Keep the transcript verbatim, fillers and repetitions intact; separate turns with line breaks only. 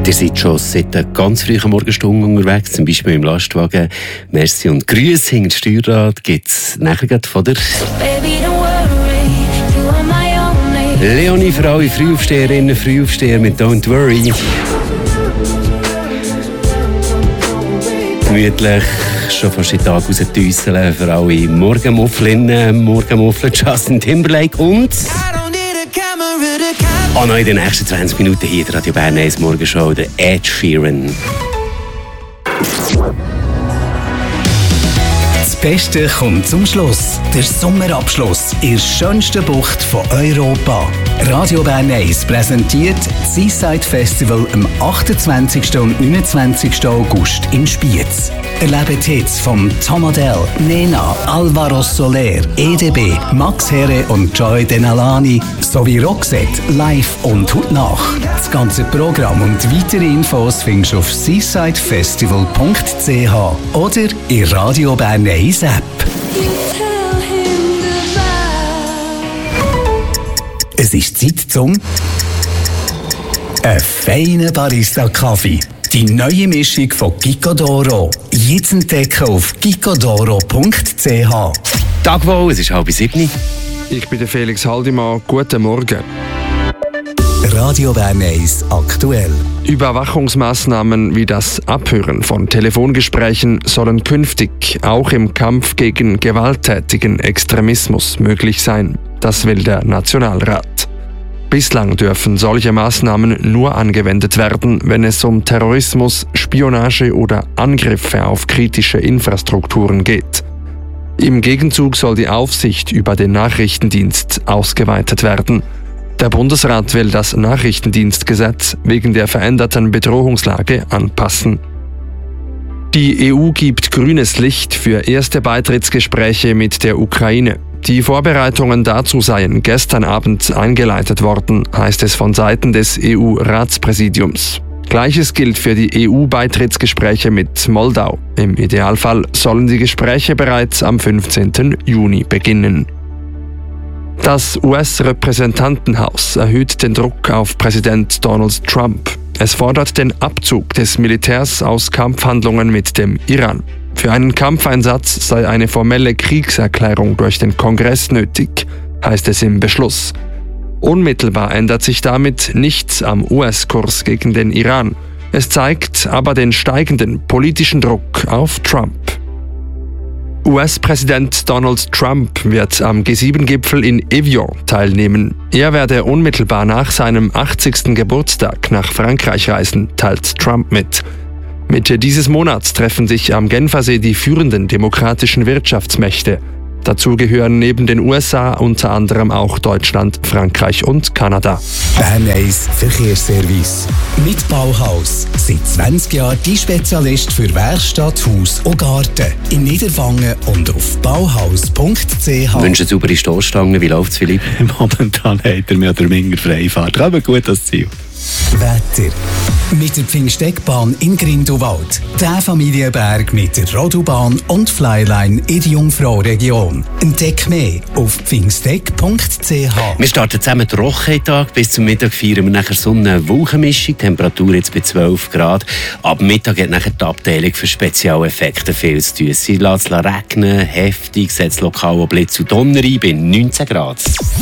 Ihr seid schon seit einer ganz frühen Morgenstunde unterwegs, zum Beispiel im Lastwagen. Merci und Grüße hinter das Steuerrad gibt es nachher von der Leonie für alle Frühaufsteherinnen, Frühaufsteher mit Don't Worry. Gemütlich schon fast den Tag rausdüsseln für alle Morgenmufflinnen, Morgenmuffler Justin Timberlake und... Oh noch in den nächsten zwanzig Minuten hier der Radio Bern eins Morgenshow, der Ed Sheeran.
Das Beste kommt zum Schluss. Der Sommerabschluss in der schönsten Bucht von Europa. Radio Bern eins präsentiert das Seaside Festival am achtundzwanzigsten und neunundzwanzigsten August in Spiez. Erlebt Hits von Tom Odell, Nena, Alvaro Soler, E D B, Max Herre und Joy Denalani sowie Roxette live und heute nach. Das ganze Programm und weitere Infos findest du auf seasidefestival punkt c h oder in Radio Bern eins App. Es ist Zeit zum ein feiner Barista-Kaffee. Die neue Mischung von Gicodoro. Jetzt entdecken auf gicodoro punkt c h.
Tag wohl, es ist halb sieben.
Ich bin der Felix Haldimann. Guten Morgen.
Radio Bern eins aktuell.
Überwachungsmaßnahmen wie das Abhören von Telefongesprächen sollen künftig auch im Kampf gegen gewalttätigen Extremismus möglich sein. Das will der Nationalrat. Bislang dürfen solche Maßnahmen nur angewendet werden, wenn es um Terrorismus, Spionage oder Angriffe auf kritische Infrastrukturen geht. Im Gegenzug soll die Aufsicht über den Nachrichtendienst ausgeweitet werden. Der Bundesrat will das Nachrichtendienstgesetz wegen der veränderten Bedrohungslage anpassen. Die E U gibt grünes Licht für erste Beitrittsgespräche mit der Ukraine. Die Vorbereitungen dazu seien gestern Abend eingeleitet worden, heißt es von Seiten des E U-Ratspräsidiums. Gleiches gilt für die E U-Beitrittsgespräche mit Moldau. Im Idealfall sollen die Gespräche bereits am fünfzehnten Juni beginnen. Das U S-Repräsentantenhaus erhöht den Druck auf Präsident Donald Trump. Es fordert den Abzug des Militärs aus Kampfhandlungen mit dem Iran. Für einen Kampfeinsatz sei eine formelle Kriegserklärung durch den Kongress nötig, heißt es im Beschluss. Unmittelbar ändert sich damit nichts am U S-Kurs gegen den Iran. Es zeigt aber den steigenden politischen Druck auf Trump. U S-Präsident Donald Trump wird am G sieben Gipfel in Evian teilnehmen. Er werde unmittelbar nach seinem achtzigsten Geburtstag nach Frankreich reisen, teilt Trump mit. Mitte dieses Monats treffen sich am Genfersee die führenden demokratischen Wirtschaftsmächte. Dazu gehören neben den U S A unter anderem auch Deutschland, Frankreich und Kanada.
Bern eins Verkehrsservice. Mit Bauhaus. Seit zwanzig Jahren die Spezialist für Werkstatt, Haus und Garten. In Niederwangen und auf bauhaus punkt c h.
Wünschen saubere Stoßstangen. Wie läuft es, Philipp?
Momentan hat er mehr oder weniger Freifahrt. Aber gut, das Ziel.
Wetter. Mit der Pfingsteckbahn in Grindelwald. Der Familienberg mit der Rodubahn und Flyline in die Jungfrau-Region. Entdeck mehr auf pfingsteck punkt c h.
Wir starten zusammen den Rochentag. Bis zum Mittag feiern wir nachher Sonne-Wolkenmischung. Temperatur jetzt bei zwölf Grad. Ab Mittag hat nachher die Abteilung für Spezialeffekte viel zu tun. Sie lässt es regnen, heftig, setzt lokal Blitz und Donner ein bei neunzehn Grad.